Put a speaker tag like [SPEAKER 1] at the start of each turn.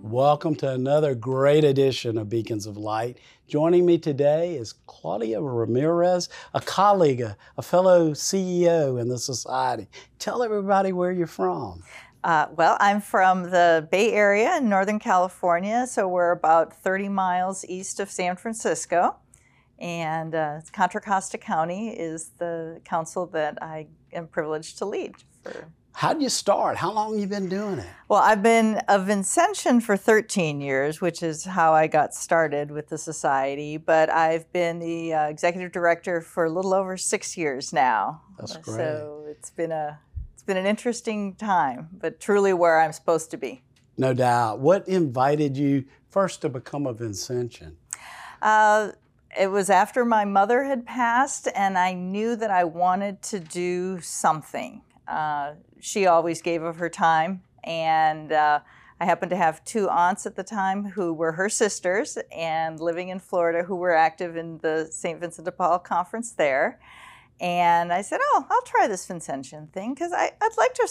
[SPEAKER 1] Welcome to another great edition of Beacons of Light. Joining me today is Claudia Ramirez, a colleague, a fellow CEO in the Society. Tell everybody where you're from.
[SPEAKER 2] Well, I'm from the Bay Area in Northern California, so we're about 30 miles east of San Francisco. And Contra Costa County is the council that I am privileged to lead.
[SPEAKER 1] How'd you start? How long have you been doing it?
[SPEAKER 2] Well, I've been a Vincentian for 13 years, which is how I got started with the Society, but I've been the executive director for a little over 6 years now.
[SPEAKER 1] That's great.
[SPEAKER 2] So it's been an interesting time, but truly where I'm supposed to be.
[SPEAKER 1] No doubt. What invited you first to become a Vincentian?
[SPEAKER 2] It was after my mother had passed, and I knew that I wanted to do something. She always gave of her time, and I happened to have two aunts at the time who were her sisters and living in Florida who were active in the St. Vincent de Paul conference there. And I said, oh, I'll try this Vincentian thing because I'd like to